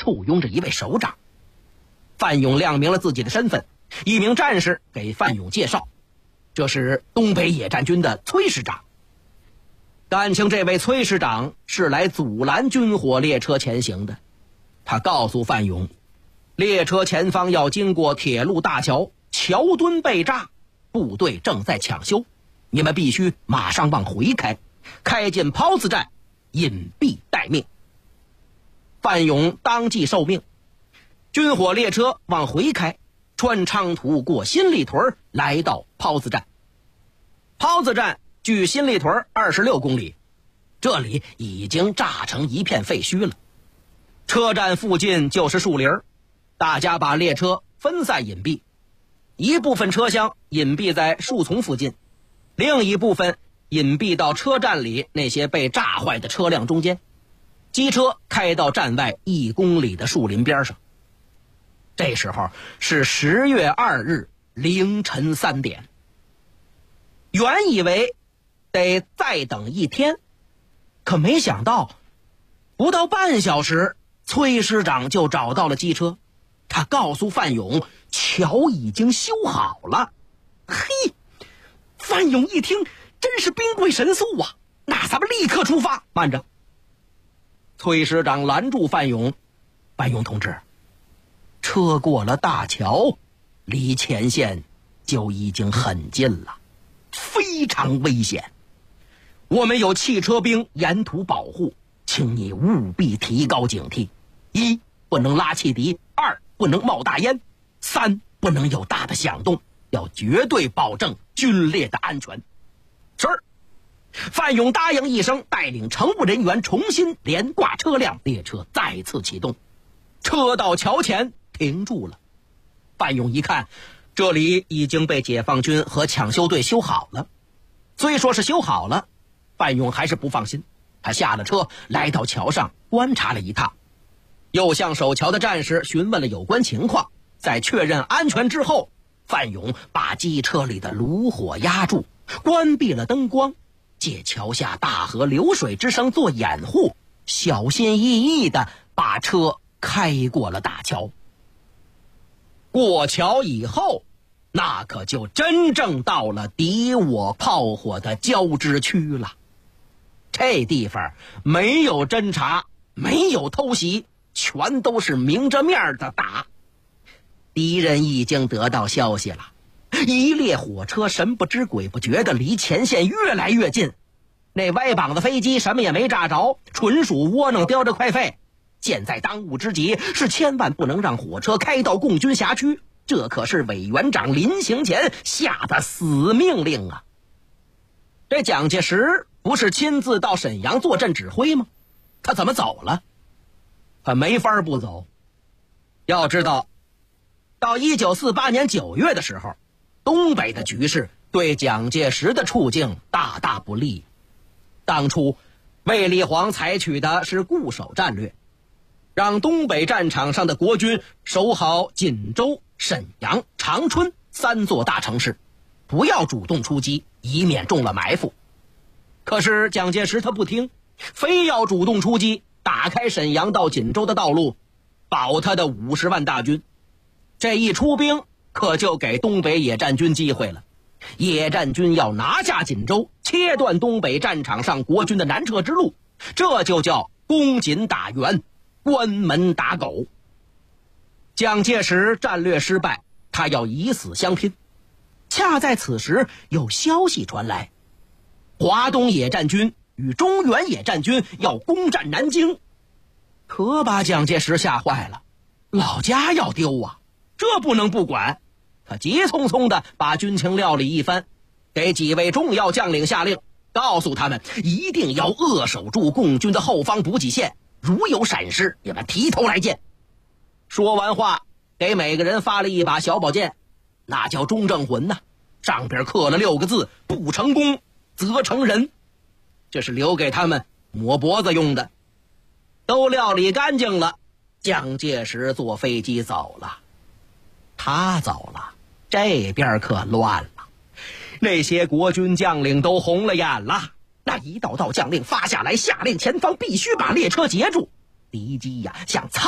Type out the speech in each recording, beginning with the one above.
簇拥着一位首长。范勇亮明了自己的身份，一名战士给范勇介绍，这是东北野战军的崔师长。感情这位崔师长是来阻拦军火列车前行的。他告诉范勇，列车前方要经过铁路大桥，桥墩被炸，部队正在抢修，你们必须马上往回开，开进狍子站，隐蔽待命。范勇当即受命，军火列车往回开，穿昌图过新立屯，来到狍子站。狍子站距新立屯26公里，这里已经炸成一片废墟了。车站附近就是树林，大家把列车分散隐蔽，一部分车厢隐蔽在树丛附近，另一部分隐蔽到车站里那些被炸坏的车辆中间。机车开到站外1公里的树林边上。这时候是10月2日凌晨3点。原以为得再等一天，可没想到不到半小时，崔师长就找到了机车。他告诉范勇，桥已经修好了。嘿，范勇一听，真是兵贵神速啊，那咱们立刻出发。慢着，崔师长拦住范勇，范勇同志，车过了大桥，离前线就已经很近了，非常危险。我们有汽车兵沿途保护，请你务必提高警惕。1不能拉汽笛，2不能冒大烟，3不能有大的响动，要绝对保证军列的安全。是。范勇答应一声，带领乘务人员重新连挂车辆，列车再次启动。车到桥前停住了。范勇一看，这里已经被解放军和抢修队修好了。虽说是修好了，范勇还是不放心。他下了车，来到桥上观察了一趟，又向守桥的战士询问了有关情况。在确认安全之后，范勇把机车里的炉火压住，关闭了灯光，借桥下大河流水之声做掩护，小心翼翼地把车开过了大桥。过桥以后，那可就真正到了敌我炮火的交织区了。这地方没有侦察，没有偷袭，全都是明着面的打。敌人已经得到消息了，一列火车神不知鬼不觉地离前线越来越近。那歪膀子飞机什么也没炸着，纯属窝囊叼着快费。现在当务之急是千万不能让火车开到共军辖区，这可是委员长临行前下的死命令啊！这蒋介石不是亲自到沈阳坐镇指挥吗？他怎么走了？他没法不走。要知道，到1948年9月的时候，东北的局势对蒋介石的处境大大不利。当初卫立煌采取的是固守战略，让东北战场上的国军守好锦州、沈阳、长春3座大城市，不要主动出击，以免中了埋伏。可是蒋介石他不听，非要主动出击，打开沈阳到锦州的道路，保他的50万大军。这一出兵，可就给东北野战军机会了。野战军要拿下锦州，切断东北战场上国军的南撤之路，这就叫攻锦打援，关门打狗。蒋介石战略失败，他要以死相拼。恰在此时，有消息传来，华东野战军与中原野战军要攻占南京，可把蒋介石吓坏了。老家要丢啊，这不能不管。他急匆匆地把军情料理一番，给几位重要将领下令，告诉他们一定要扼守住共军的后方补给线，如有闪失，你们提头来见。说完话，给每个人发了一把小宝剑，那叫中正魂呐，上边刻了6个字：不成功则成仁。这是留给他们抹脖子用的。都料理干净了，蒋介石坐飞机走了。他走了，这边可乱了。那些国军将领都红了眼了，那一道道将令发下来，下令前方必须把列车截住。敌机呀，像苍蝇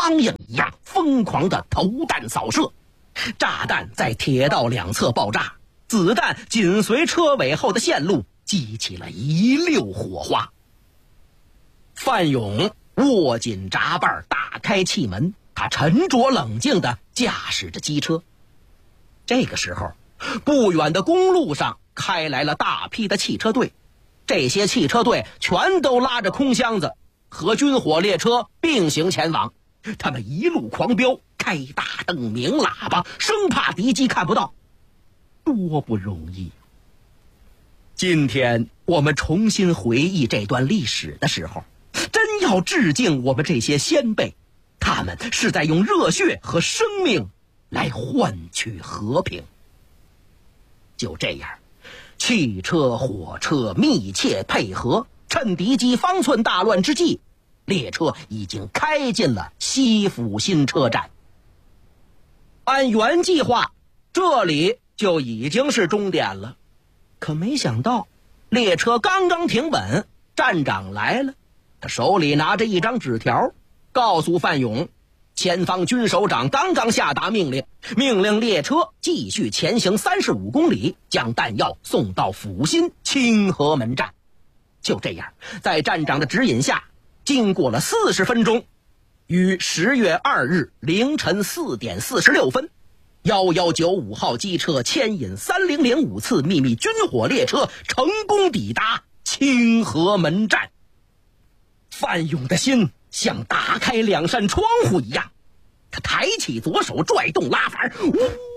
一样疯狂的投弹扫射，炸弹在铁道两侧爆炸，子弹紧随车尾后的线路激起了一溜火花。范勇握紧闸把，打开气门，他沉着冷静地驾驶着机车。这个时候，不远的公路上开来了大批的汽车队，这些汽车队全都拉着空箱子，和军火列车并行前往。他们一路狂飙，开大灯鸣喇叭，生怕敌机看不到，多不容易。今天我们重新回忆这段历史的时候，真要致敬我们这些先辈，他们是在用热血和生命来换取和平。就这样，汽车火车密切配合，趁敌机方寸大乱之际，列车已经开进了西府新车站。按原计划，这里就已经是终点了，可没想到列车刚刚停稳，站长来了，他手里拿着一张纸条，告诉范勇，前方军首长刚刚下达命令，命令列车继续前行35公里，将弹药送到阜新清河门站。就这样，在站长的指引下，经过了40分钟，于10月2日凌晨4点46分，1195号机车牵引3005次秘密军火列车成功抵达清河门站。范勇的心像打开2扇窗户一样，他抬起左手拽动拉阀，呜，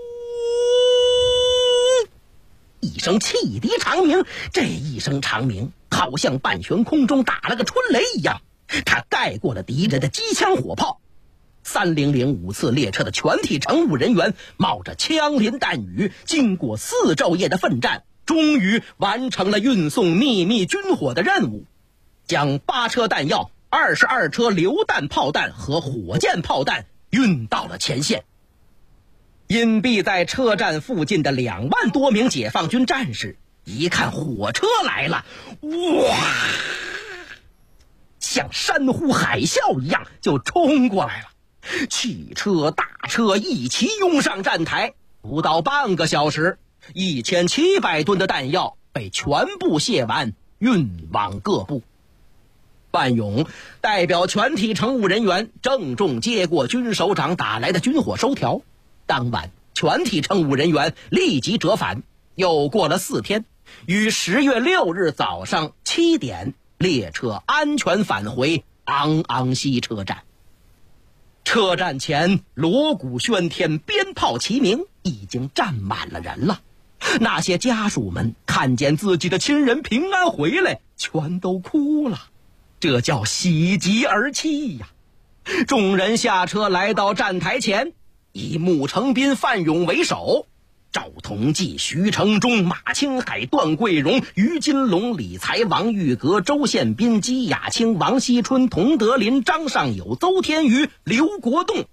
一声汽笛长鸣，这一声长鸣好像半悬空中打了个春雷一样，它盖过了敌人的机枪火炮。3005次列车的全体乘务人员冒着枪林弹雨，经过4昼夜的奋战，终于完成了运送秘密军火的任务，将8车弹药、22车榴弹炮弹和火箭炮弹运到了前线。隐蔽在车站附近的2万多名解放军战士一看火车来了，哇，像山呼海啸一样就冲过来了，汽车大车一齐拥上站台，不到半个小时，1700吨的弹药被全部卸完，运往各部。范勇代表全体乘务人员郑重接过军首长打来的军火收条。当晚，全体乘务人员立即折返。又过了4天，于10月6日早上7点，列车安全返回昂昂西车站。车站前锣鼓喧天，鞭炮齐鸣，已经站满了人了。那些家属们看见自己的亲人平安回来，全都哭了，这叫喜极而泣呀。众人下车来到站台前，以穆成斌、范勇为首，赵同济、徐承忠、马青海、段桂荣、于金龙、李才、王玉阁、周宪斌、姬亚青、王锡春、童德林、张尚友、邹天瑜、刘国栋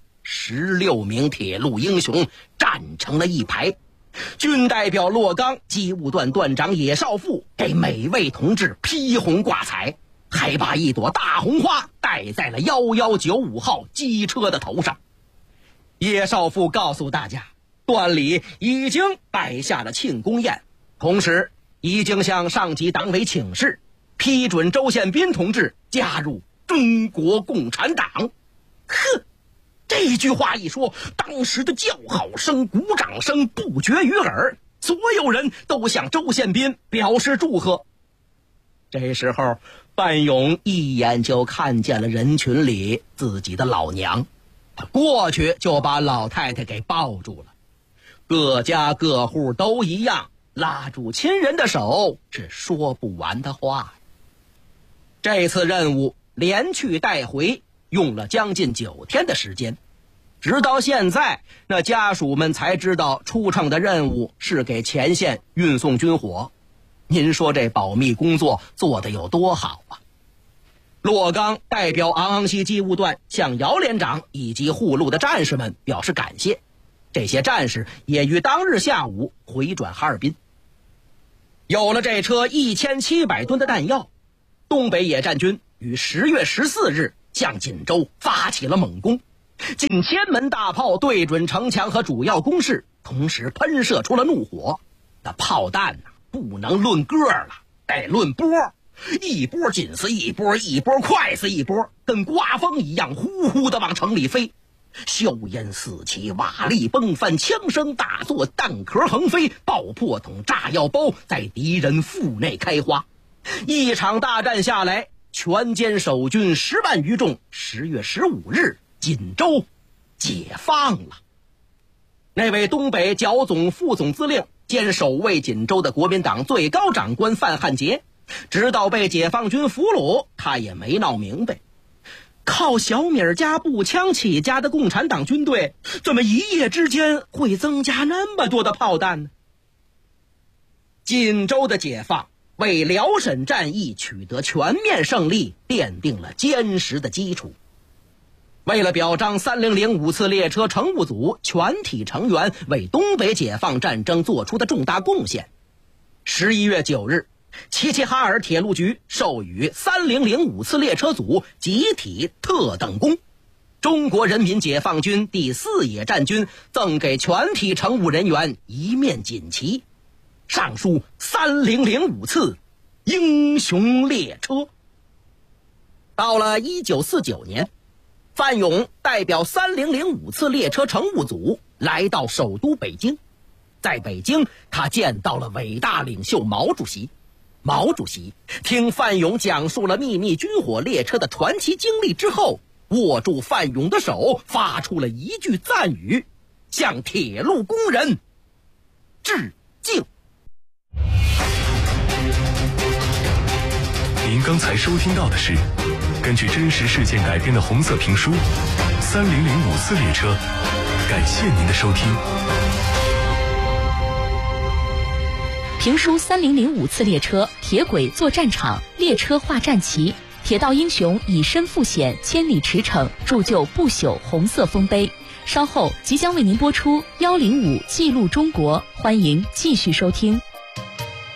16名铁路英雄站成了一排。军代表骆刚、机务段段长野少富给每位同志披红挂彩，还把一朵大红花戴在了1195号机车的头上。叶少富告诉大家，段里已经摆下了庆功宴，同时已经向上级党委请示，批准周宪斌同志加入中国共产党。呵，这句话一说，当时的叫好声、鼓掌声不绝于耳，所有人都向周宪斌表示祝贺。这时候，范勇一眼就看见了人群里自己的老娘，他过去就把老太太给抱住了。各家各户都一样，拉住亲人的手是说不完的话。这次任务连去带回用了将近9天的时间，直到现在，那家属们才知道出城的任务是给前线运送军火。您说这保密工作做得有多好啊！骆刚代表昂昂西机务段向姚连长以及护路的战士们表示感谢，这些战士也于当日下午回转哈尔滨。有了这车1700吨的弹药，东北野战军于10月14日向锦州发起了猛攻， 近千门大炮对准城墙和主要工事，同时喷射出了怒火。那炮弹不能论个了，得论波，一波紧似一波，一波快似一波，跟刮风一样呼呼地往城里飞。硝烟四起，瓦砾崩翻，枪声大作，弹壳横飞，爆破筒、炸药包在敌人腹内开花。一场大战下来，全歼守军10万余众。10月15日，锦州解放了。那位东北剿总副总司令兼守卫锦州的国民党最高长官范汉杰，直到被解放军俘虏，他也没闹明白，靠小米家步枪起家的共产党军队，怎么一夜之间会增加那么多的炮弹呢？锦州的解放为辽沈战役取得全面胜利奠定了坚实的基础。为了表彰3005次列车乘务组全体成员为东北解放战争做出的重大贡献，11月9日，齐齐哈尔铁路局授予3005次列车组集体特等功。中国人民解放军第4野战军赠给全体乘务人员一面锦旗，上书3005次英雄列车。到了1949年，范勇代表3005次列车乘务组来到首都北京。在北京，他见到了伟大领袖毛主席。毛主席听范勇讲述了秘密军火列车的传奇经历之后，握住范勇的手，发出了一句赞语，向铁路工人致敬。 您刚才收听到的是根据真实事件改编的红色评书《3005次列车》，感谢您的收听。 评书3005次列车，铁轨作战场，列车画战旗，铁道英雄以身赴险，千里驰骋，铸就不朽红色丰碑。稍后即将为您播出105记录中国，欢迎继续收听。